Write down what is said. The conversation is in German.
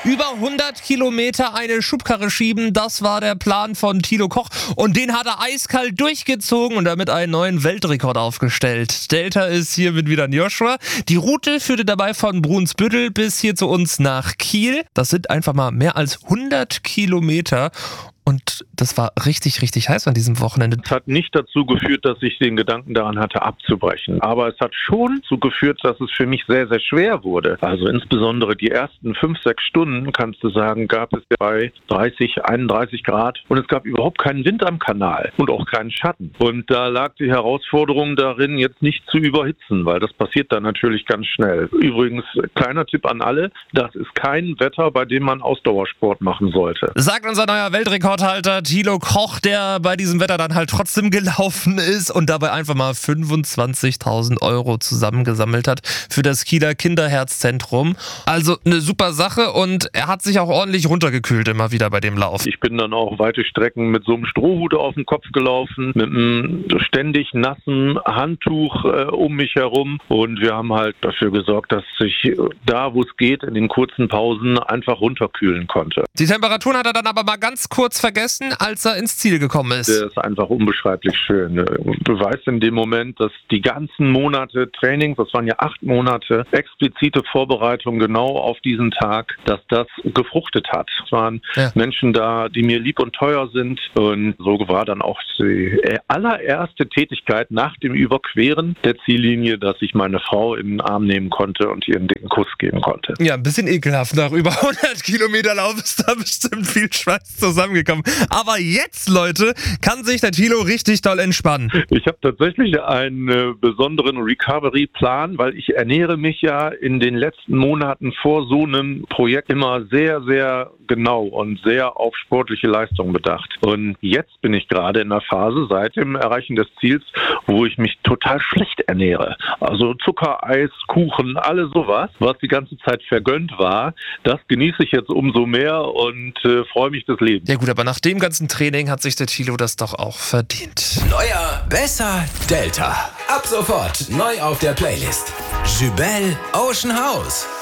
Über 100 Kilometer eine Schubkarre schieben, das war der Plan von Thilo Koch. Und den hat er eiskalt durchgezogen und damit einen neuen Weltrekord aufgestellt. Delta ist hier mit wieder Joshua. Die Route führte dabei von Brunsbüttel bis hier zu uns nach Kiel. Das sind einfach mal mehr als 100 Kilometer. Und das war richtig, richtig heiß an diesem Wochenende. Es hat nicht dazu geführt, dass ich den Gedanken daran hatte, abzubrechen. Aber es hat schon dazu geführt, dass es für mich sehr, sehr schwer wurde. Also insbesondere die ersten 5-6 Stunden, kannst du sagen, gab es bei 30, 31 Grad. Und es gab überhaupt keinen Wind am Kanal und auch keinen Schatten. Und da lag die Herausforderung darin, jetzt nicht zu überhitzen, weil das passiert dann natürlich ganz schnell. Übrigens, kleiner Tipp an alle, das ist kein Wetter, bei dem man Ausdauersport machen sollte. Sagt unser neuer Weltrekordhalter Thilo Koch, der bei diesem Wetter dann halt trotzdem gelaufen ist und dabei einfach mal 25.000 € zusammengesammelt hat für das Kieler Kinderherzzentrum. Also eine super Sache und er hat sich auch ordentlich runtergekühlt immer wieder bei dem Lauf. Ich bin dann auch weite Strecken mit so einem Strohhut auf dem Kopf gelaufen, mit einem ständig nassen Handtuch um mich herum und wir haben halt dafür gesorgt, dass ich da, wo es geht, in den kurzen Pausen einfach runterkühlen konnte. Die Temperaturen hat er dann aber mal ganz kurz vergessen, als er ins Ziel gekommen ist. Das ist einfach unbeschreiblich schön. Du weißt in dem Moment, dass die ganzen Monate Trainings, das waren ja 8 Monate, explizite Vorbereitung genau auf diesen Tag, dass das gefruchtet hat. Es waren Menschen da, die mir lieb und teuer sind und so war dann auch die allererste Tätigkeit nach dem Überqueren der Ziellinie, dass ich meine Frau in den Arm nehmen konnte und ihr einen dicken Kuss geben konnte. Ja, ein bisschen ekelhaft. Nach über 100 Kilometer Lauf ist da bestimmt viel Schweiß zusammengekommen. Aber jetzt, Leute, kann sich der Thilo richtig doll entspannen. Ich habe tatsächlich einen besonderen Recovery-Plan, weil ich ernähre mich ja in den letzten Monaten vor so einem Projekt immer sehr, sehr genau und sehr auf sportliche Leistung bedacht. Und jetzt bin ich gerade in der Phase seit dem Erreichen des Ziels, wo ich mich total schlecht ernähre. Also Zucker, Eis, Kuchen, alles sowas, was die ganze Zeit vergönnt war, das genieße ich jetzt umso mehr und freue mich des Lebens. Ja gut, aber nach dem ganzen Training hat sich der Thilo das doch auch verdient. Neuer, besser, Delta. Ab sofort neu auf der Playlist. Jubel Ocean House.